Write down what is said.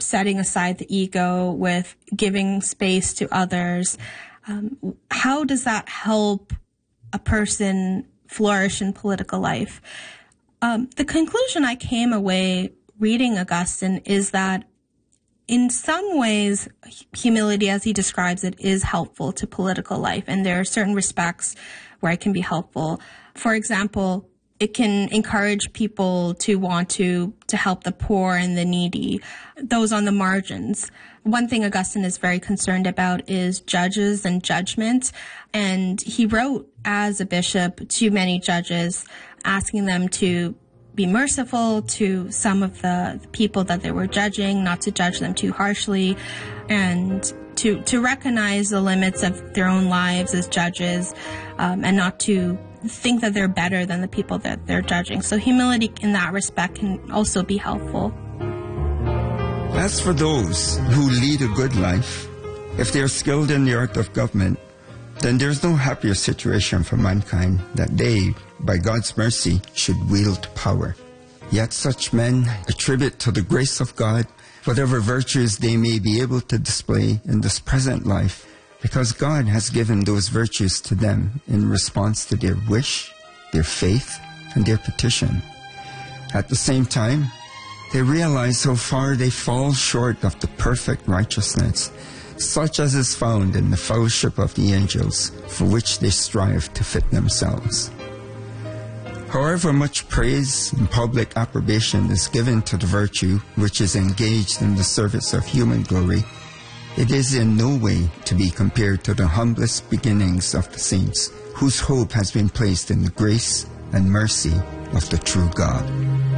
setting aside the ego, with giving space to others. How does that help a person flourish in political life? The conclusion I came away reading Augustine is that in some ways, humility, as he describes it, is helpful to political life, and there are certain respects where it can be helpful. For example, it can encourage people to want to help the poor and the needy, those on the margins. One thing Augustine is very concerned about is judges and judgment, and he wrote as a bishop to many judges, asking them to be merciful to some of the people that they were judging, not to judge them too harshly, and to recognize the limits of their own lives as judges, and not to think that they're better than the people that they're judging. So humility in that respect can also be helpful. As for those who lead a good life, if they are skilled in the art of government, then there's no happier situation for mankind that they, by God's mercy, should wield power. Yet such men attribute to the grace of God whatever virtues they may be able to display in this present life, because God has given those virtues to them in response to their wish, their faith, and their petition. At the same time, they realize how far they fall short of the perfect righteousness, such as is found in the fellowship of the angels, for which they strive to fit themselves. However much praise and public approbation is given to the virtue which is engaged in the service of human glory, it is in no way to be compared to the humblest beginnings of the saints, whose hope has been placed in the grace and mercy of the true God.